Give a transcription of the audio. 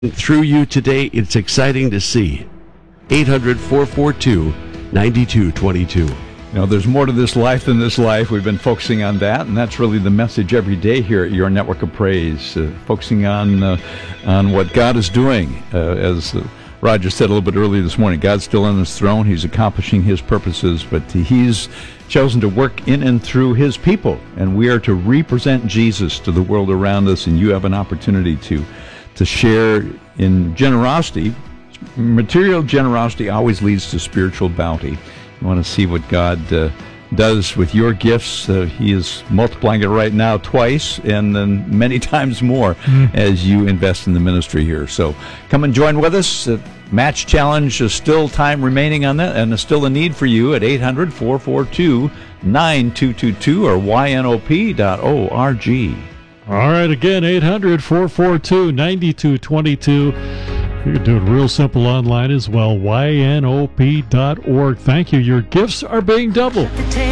through you today. It's exciting to see. 800-442-9222. There's more to this life than this life. We've been focusing on that, and that's really the message every day here at Your Network of Praise, focusing on what God is doing. As Roger said a little bit earlier this morning, God's still on his throne. He's accomplishing his purposes, but he's chosen to work in and through his people, and we are to represent Jesus to the world around us, and you have an opportunity to share in generosity. Material generosity always leads to spiritual bounty. You want to see what God does with your gifts. He is multiplying it right now twice and then many times more as you invest in the ministry here. So come and join with us. Match challenge is still time remaining on that, and there's still a need for you at 800-442-9222 or ynop.org. All right, again, 800-442-9222. You can do it real simple online as well, ynop.org. Thank you. Your gifts are being doubled.